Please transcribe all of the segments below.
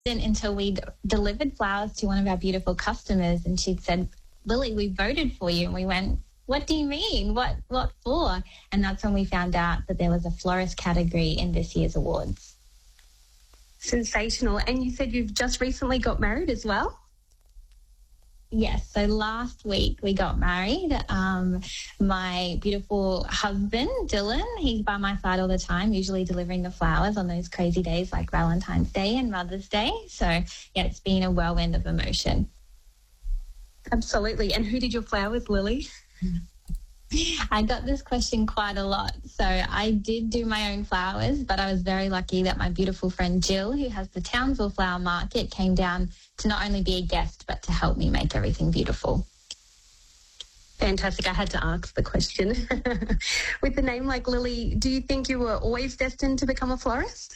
until we delivered flowers to one of our beautiful customers, and she said, "Lily, we voted for you." And we went, "What do you mean? What for?" And that's when we found out that there was a florist category in this year's awards. Sensational. And you said you've just recently got married as well? Yes, so last week we got married. My beautiful husband, Dylan, he's by my side all the time, usually delivering the flowers on those crazy days like Valentine's Day and Mother's Day. So, yeah, it's been a whirlwind of emotion. Absolutely. And who did your flowers, Lily? I got this question quite a lot. So I did do my own flowers, but I was very lucky that my beautiful friend Jill, who has the Townsville Flower Market, came down to not only be a guest, but to help me make everything beautiful. Fantastic. I had to ask the question. With a name like Lily, do you think you were always destined to become a florist?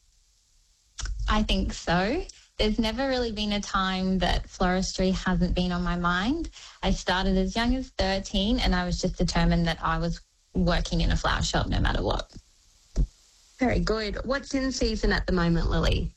I think so. There's never really been a time that floristry hasn't been on my mind. I started as young as 13 and I was just determined that I was working in a flower shop no matter what. Very good. What's in season at the moment, Lily?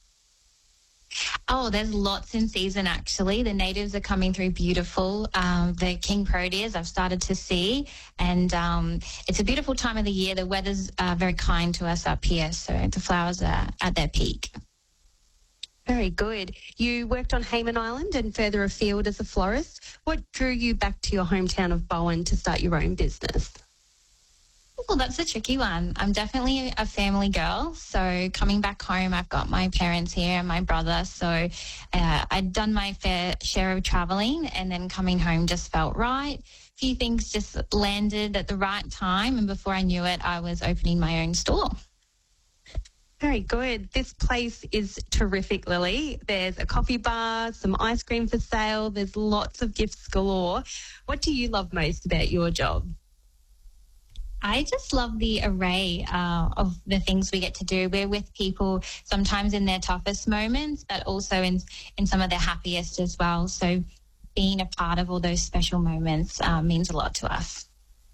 Oh, there's lots in season, actually. The natives are coming through beautiful. The king proteas I've started to see, and it's a beautiful time of the year. The weather's very kind to us up here, so the flowers are at their peak. Very good. You worked on Hayman Island and further afield as a florist. What drew you back to your hometown of Bowen to start your own business? Well, that's a tricky one. I'm definitely a family girl. So coming back home, I've got my parents here and my brother. So I'd done my fair share of traveling, and then coming home just felt right. A few things just landed at the right time. And before I knew it, I was opening my own store. Very good. This place is terrific, Lily. There's a coffee bar, some ice cream for sale. There's lots of gifts galore. What do you love most about your job? I just love the array of the things we get to do. We're with people sometimes in their toughest moments, but also in some of their happiest as well. So being a part of all those special moments means a lot to us.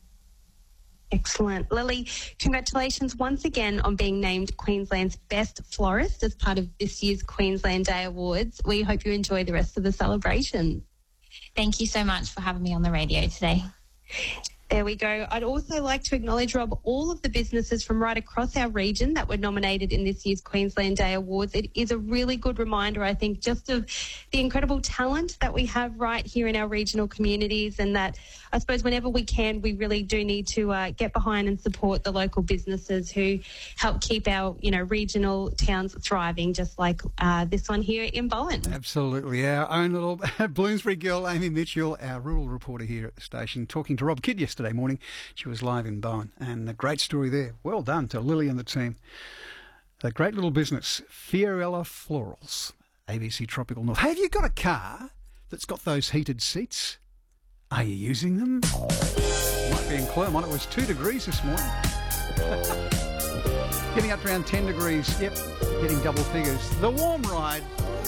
Excellent. Lily, congratulations once again on being named Queensland's Best Florist as part of this year's Queensland Day Awards. We hope you enjoy the rest of the celebration. Thank you so much for having me on the radio today. There we go. I'd also like to acknowledge, Rob, all of the businesses from right across our region that were nominated in this year's Queensland Day Awards. It is a really good reminder, I think, just of the incredible talent that we have right here in our regional communities, and that I suppose whenever we can, we really do need to get behind and support the local businesses who help keep our, regional towns thriving, just like this one here in Bowen. Absolutely. Our own little Bloomsbury girl, Amy Mitchell, our rural reporter here at the station, talking to Rob Kidd yesterday morning. She was live in Bowen, and a great story there. Well done to Lily and the team. A great little business, Fiorella Florals, ABC Tropical North. Hey, have you got a car that's got those heated seats? Are you using them? Might be in Clermont. It was 2 degrees this morning. Getting up to around 10 degrees. Yep, getting double figures. The warm ride.